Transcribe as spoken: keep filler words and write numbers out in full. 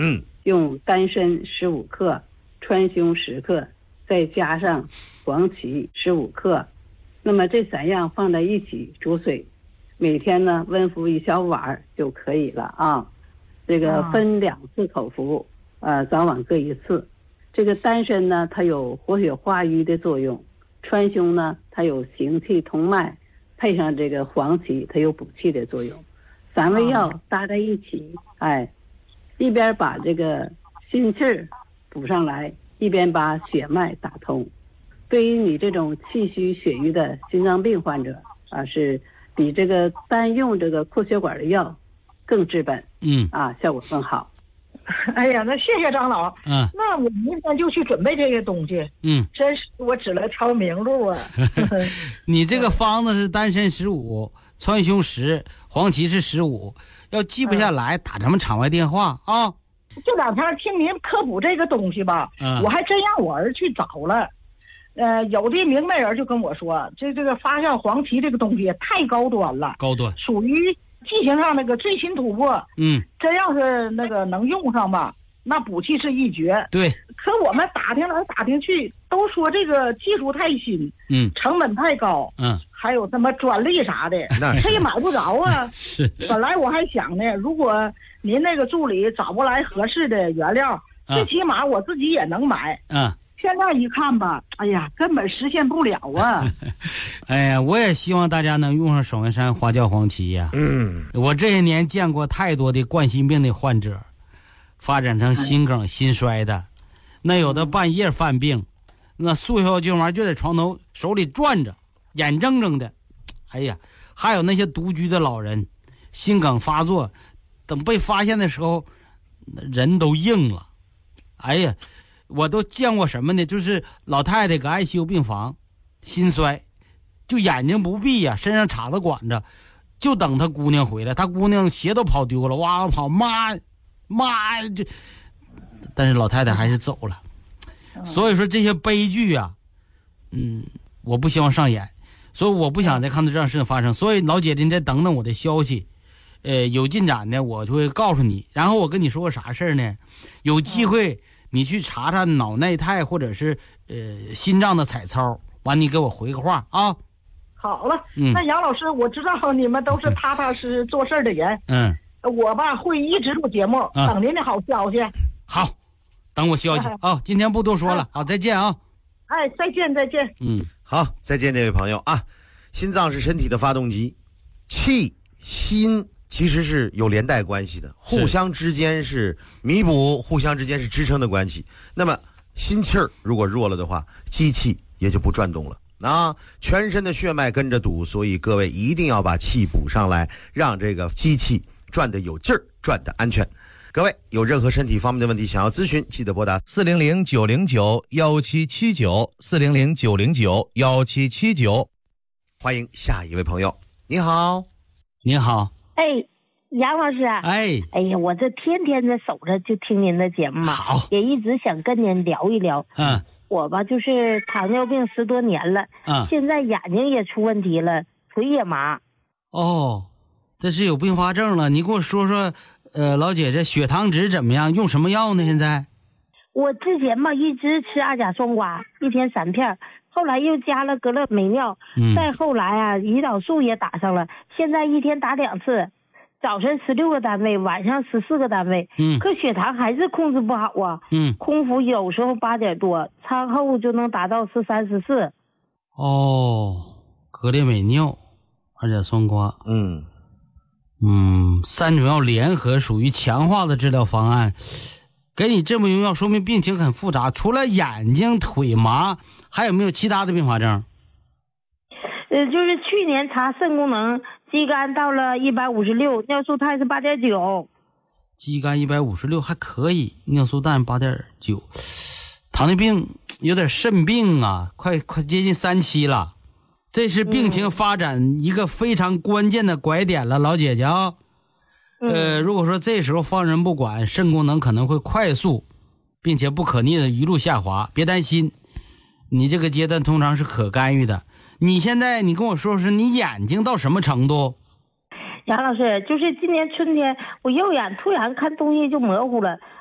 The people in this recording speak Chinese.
嗯，用丹参十五克，川芎十克，再加上黄芪十五克，那么这三样放在一起煮水，每天呢温服一小碗就可以了啊。这个分两次口服，呃，早晚各一次。这个丹参呢，它有活血化瘀的作用；川芎呢，它有行气通脉；配上这个黄芪，它有补气的作用。三味药搭在一起，哎，一边把这个心气儿补上来，一边把血脉打通。对于你这种气虚血瘀的心脏病患者啊，是比这个单用这个扩血管的药更治本， 嗯啊，效果更好。 哎呀，那谢谢张老。 嗯， 那我明天就去准备这些东西。 嗯， 真是我指了条明路啊。 你这个方子是丹参十五，川芎十，黄芪是十五，要记不下来，打咱们场外电话啊。 这两天听您科普这个东西吧， 嗯、 我还真让我儿去找了。呃，有的明白人就跟我说，这这个发酵黄芪这个东西太高端了， 高端， 属于剂型上那个最新突破。 嗯， 真要是那个能用上吧，那补气是一绝。 对。 可我们打听来打听去，都说这个技术太新， 嗯， 成本太高， 嗯， 还有什么专利啥的， 那他也买不着啊。 是。 本来我还想呢，如果您那个助理找不来合适的原料， 啊、 最起码我自己也能买。 嗯。 现在一看吧，哎呀，根本实现不了啊！ 哎呀，我也希望大家能用上爽元山花椒黄芪呀。 嗯， 我这些年见过太多的冠心病的患者，发展成心梗、心衰的，那有的半夜犯病，那速效救亡就在床头手里转着，眼睁睁的。哎呀，还有那些独居的老人，心梗发作，等被发现的时候，人都硬了。哎呀。我都见过什么呢？就是老太太搁 I C U 病房，心衰，就眼睛不闭呀、啊，身上插着管着，就等她姑娘回来。她姑娘鞋都跑丢了，哇哇跑，妈妈这，但是老太太还是走了。所以说这些悲剧啊，嗯，我不希望上演，所以我不想再看到这样事情发生。所以老姐姐，你再等等我的消息，呃，有进展呢，我就会告诉你。然后我跟你说个啥事儿呢？有机会。你去查查脑内钛或者是呃心脏的彩超，完你给我回个话啊。 好了， 嗯， 那杨老师，我知道你们都是踏踏实实做事的人， 嗯， 我吧会一直录节目， 嗯、 等您的好消息。 好，等我消息啊、哦。今天不多说了，好，再见啊。 哎，再见，再见。 嗯， 好，再见，这位朋友啊。心脏是身体的发动机，气心。其实是有连带关系的，互相之间是弥补，互相之间是支撑的关系。那么心气儿如果弱了的话，机器也就不转动了啊，全身的血脉跟着堵，所以各位一定要把气补上来，让这个机器转得有劲儿，转得安全。各位有任何身体方面的问题想要咨询，记得拨打四零零九零九幺七七九四零零九零九幺七七九。 欢迎下一位朋友，你好， 您好。 哎，杨老师， 哎， 哎呀，我这天天的守着就听您的节目嘛， 好， 也一直想跟您聊一聊。 嗯， 我吧就是糖尿病十多年了， 嗯， 现在眼睛也出问题了，腿也麻。 哦，这是有并发症了。你给我说说，呃，老姐姐血糖值怎么样？用什么药呢？现在？ 我之前吧一直吃阿甲双胍，一天三片。后来又加了格乐美尿， 嗯， 再后来啊，胰岛素也打上了，现在一天打两次，早晨十六个单位，晚上十四个单位， 嗯， 可血糖还是控制不好啊， 嗯， 空腹有时候八点多，餐后就能达到十三十四。 哦，格列美尿、二甲双胍， 嗯嗯，三种药联合属于强化的治疗方案。给你这么用药，说明病情很复杂。除了眼睛、腿麻，还有没有其他的并发症？ 呃，就是去年查肾功能，肌酐到了一百五十六，尿素肽是八点九。 肌酐一百五十六还可以，尿素氮八点九。糖尿病有点肾病啊，快快接近三期了，这是病情发展一个非常关键的拐点了，老姐姐啊。呃，如果说这时候放任不管，肾功能可能会快速并且不可逆的一路下滑。别担心，你这个阶段通常是可干预的。你现在你跟我说说你眼睛到什么程度？ 杨老师，就是今年春天我右眼突然看东西就模糊了，